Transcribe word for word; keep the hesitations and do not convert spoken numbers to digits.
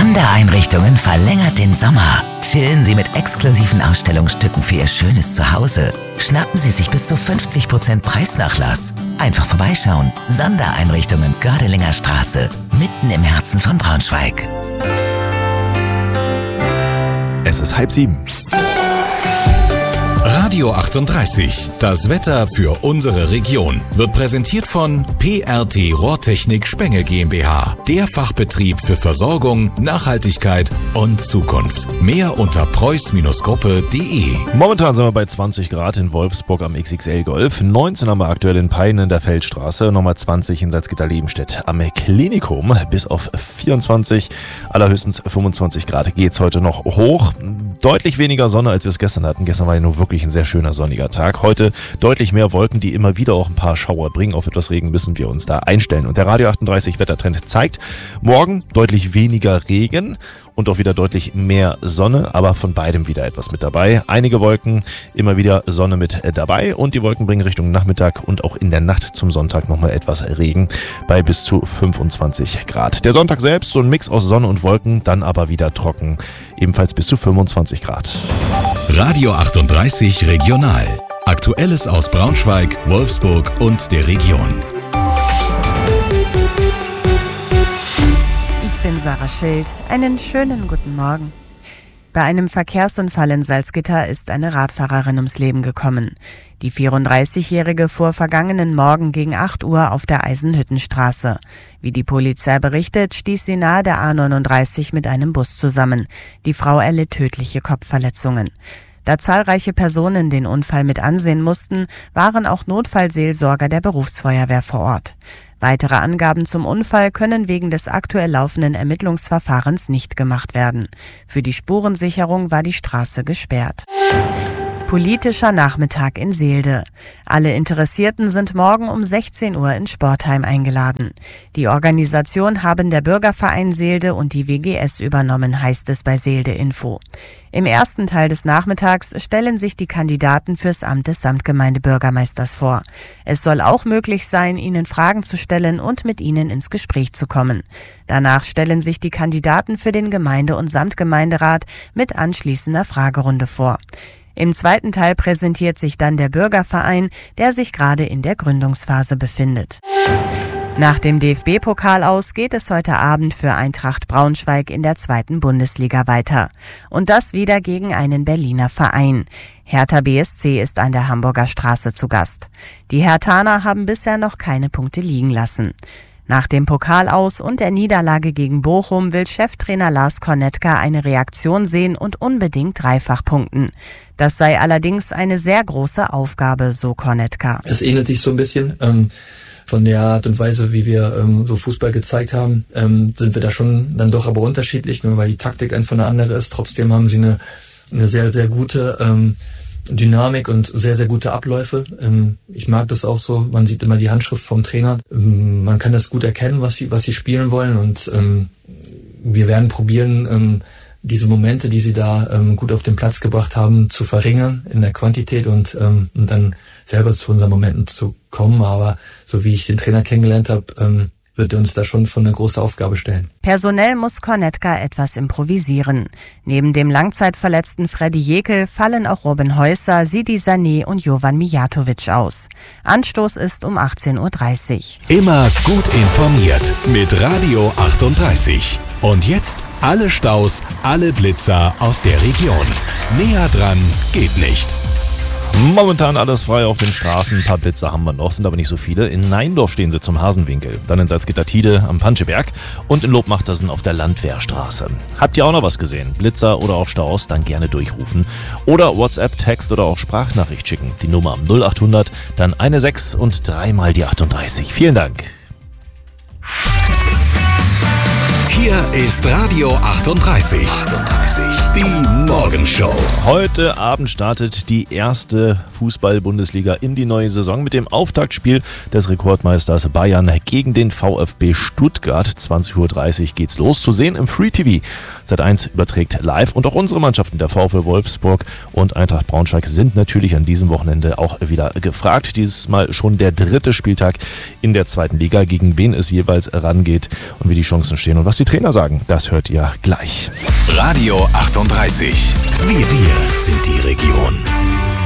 Sondereinrichtungen verlängert den Sommer. Chillen Sie mit exklusiven Ausstellungsstücken für Ihr schönes Zuhause. Schnappen Sie sich bis zu fünfzig Prozent Preisnachlass. Einfach vorbeischauen. Sondereinrichtungen Gördelinger Straße, mitten im Herzen von Braunschweig. Es ist halb sieben. Radio achtunddreißig, das Wetter für unsere Region, wird präsentiert von P R T Rohrtechnik Spenge GmbH, der Fachbetrieb für Versorgung, Nachhaltigkeit und Zukunft. Mehr unter preuß Gruppe punkt de. Momentan sind wir bei zwanzig Grad in Wolfsburg am X X L Golf, neunzehn haben wir aktuell in Peine in der Feldstraße, nochmal zwanzig in Salzgitter-Lebenstedt am Klinikum, bis auf vierundzwanzig, allerhöchstens fünfundzwanzig Grad geht's heute noch hoch. Deutlich weniger Sonne, als wir es gestern hatten. Gestern war ja nur wirklich ein sehr schöner sonniger Tag. Heute deutlich mehr Wolken, die immer wieder auch ein paar Schauer bringen. Auf etwas Regen müssen wir uns da einstellen. Und der Radio achtunddreißig Wettertrend zeigt, morgen deutlich weniger Regen und auch wieder deutlich mehr Sonne, aber von beidem wieder etwas mit dabei. Einige Wolken, immer wieder Sonne mit dabei und die Wolken bringen Richtung Nachmittag und auch in der Nacht zum Sonntag nochmal etwas Regen bei bis zu fünfundzwanzig Grad. Der Sonntag selbst so ein Mix aus Sonne und Wolken, dann aber wieder trocken, ebenfalls bis zu fünfundzwanzig Grad. Radio achtunddreißig Regional. Aktuelles aus Braunschweig, Wolfsburg und der Region. Ich bin Sarah Schild. Einen schönen guten Morgen. Bei einem Verkehrsunfall in Salzgitter ist eine Radfahrerin ums Leben gekommen. Die vierunddreißigjährige fuhr vergangenen Morgen gegen acht Uhr auf der Eisenhüttenstraße. Wie die Polizei berichtet, stieß sie nahe der A neununddreißig mit einem Bus zusammen. Die Frau erlitt tödliche Kopfverletzungen. Da zahlreiche Personen den Unfall mit ansehen mussten, waren auch Notfallseelsorger der Berufsfeuerwehr vor Ort. Weitere Angaben zum Unfall können wegen des aktuell laufenden Ermittlungsverfahrens nicht gemacht werden. Für die Spurensicherung war die Straße gesperrt. Politischer Nachmittag in Seelde. Alle Interessierten sind morgen um sechzehn Uhr in Sportheim eingeladen. Die Organisation haben der Bürgerverein Seelde und die W G S übernommen, heißt es bei Seelde Info. Im ersten Teil des Nachmittags stellen sich die Kandidaten fürs Amt des Samtgemeindebürgermeisters vor. Es soll auch möglich sein, ihnen Fragen zu stellen und mit ihnen ins Gespräch zu kommen. Danach stellen sich die Kandidaten für den Gemeinde- und Samtgemeinderat mit anschließender Fragerunde vor. Im zweiten Teil präsentiert sich dann der Bürgerverein, der sich gerade in der Gründungsphase befindet. Nach dem D F B-Pokal aus geht es heute Abend für Eintracht Braunschweig in der zweiten Bundesliga weiter. Und das wieder gegen einen Berliner Verein. Hertha B S C ist an der Hamburger Straße zu Gast. Die Herthaner haben bisher noch keine Punkte liegen lassen. Nach dem Pokal aus und der Niederlage gegen Bochum will Cheftrainer Lars Kornetka eine Reaktion sehen und unbedingt dreifach punkten. Das sei allerdings eine sehr große Aufgabe, so Kornetka. Es ähnelt sich so ein bisschen. Ähm Von der Art und Weise, wie wir ähm, so Fußball gezeigt haben, ähm, sind wir da schon dann doch aber unterschiedlich, nur weil die Taktik einfach eine andere ist. Trotzdem haben sie eine, eine sehr, sehr gute ähm, Dynamik und sehr, sehr gute Abläufe. Ähm, ich mag das auch so, man sieht immer die Handschrift vom Trainer. Ähm, man kann das gut erkennen, was sie, was sie spielen wollen und ähm, wir werden probieren, ähm, diese Momente, die sie da ähm, gut auf den Platz gebracht haben, zu verringern in der Quantität und, ähm, und dann selber zu unseren Momenten zu kommen. Aber so wie ich den Trainer kennengelernt habe, ähm, wird er uns da schon vor eine große Aufgabe stellen. Personell muss Kornetka etwas improvisieren. Neben dem langzeitverletzten Freddy Jekyll fallen auch Robin Heusser, Sidi Sané und Jovan Mijatovic aus. Anstoß ist um achtzehn Uhr dreißig. Immer gut informiert mit Radio achtunddreißig. Und jetzt alle Staus, alle Blitzer aus der Region. Näher dran geht nicht. Momentan alles frei auf den Straßen, ein paar Blitzer haben wir noch, sind aber nicht so viele. In Neindorf stehen sie zum Hasenwinkel, dann in Salzgitter-Tide am Panscheberg und in Lobmachtersen auf der Landwehrstraße. Habt ihr auch noch was gesehen? Blitzer oder auch Staus? Dann gerne durchrufen. Oder WhatsApp, Text oder auch Sprachnachricht schicken. Die Nummer am null achthundert, dann eine sechs und dreimal die achtunddreißig. Vielen Dank. Hier ist Radio achtunddreißig. achtunddreißig. Die Morgenshow. Heute Abend startet die erste Fußball-Bundesliga in die neue Saison mit dem Auftaktspiel des Rekordmeisters Bayern gegen den VfB Stuttgart. zwanzig Uhr dreißig geht's los. Zu sehen im Free T V. Sat eins überträgt live und auch unsere Mannschaften, der VfL Wolfsburg und Eintracht Braunschweig, sind natürlich an diesem Wochenende auch wieder gefragt. Dieses Mal schon der dritte Spieltag in der zweiten Liga, gegen wen es jeweils rangeht und wie die Chancen stehen und was die die Trainer sagen, das hört ihr gleich. Radio achtunddreißig. Wir, wir sind die Region.